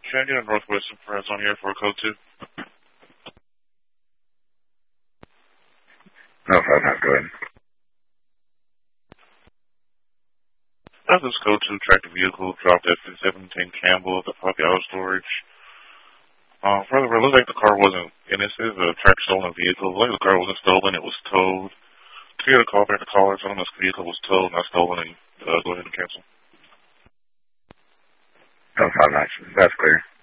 Can I get a Northwestern Press on here for a code 2? No problem, go ahead. That's this code 2 tractor vehicle dropped at 17 Campbell at the Poppy Auto Storage. Further, it looks like the car wasn't, and this is a track stolen vehicle. It looks like the car wasn't stolen, it was towed. To get a call back to caller, tell them this vehicle was towed, not stolen, and go ahead and cancel. No problem, that's clear.